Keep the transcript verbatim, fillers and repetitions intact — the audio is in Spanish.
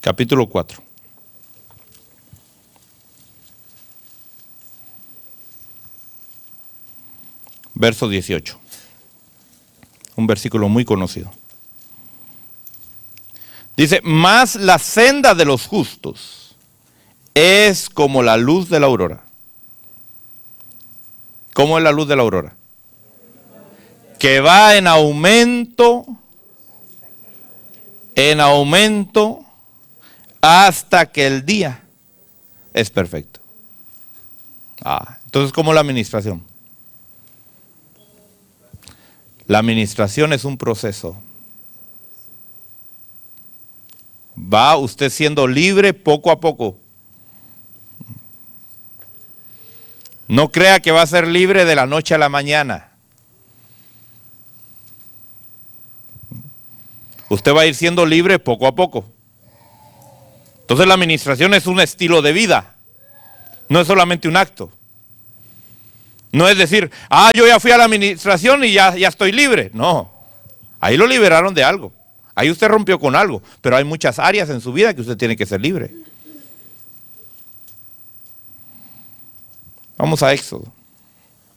capítulo cuatro. Verso dieciocho. Un versículo muy conocido. Dice, mas la senda de los justos es como la luz de la aurora. ¿Cómo es la luz de la aurora? Que va en aumento, en aumento, hasta que el día es perfecto. Ah, entonces, ¿cómo es la administración? La administración es un proceso. Va usted siendo libre poco a poco. No crea que va a ser libre de la noche a la mañana. Usted va a ir siendo libre poco a poco. Entonces la administración es un estilo de vida. No es solamente un acto. No es decir, ah, yo ya fui a la administración y ya, ya estoy libre. No, ahí lo liberaron de algo. Ahí usted rompió con algo. Pero hay muchas áreas en su vida que usted tiene que ser libre. Vamos a Éxodo.